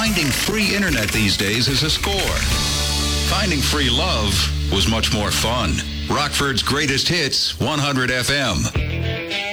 finding free internet these days is a score. Finding free love was much more fun. Rockford's Greatest Hits, 100 FM.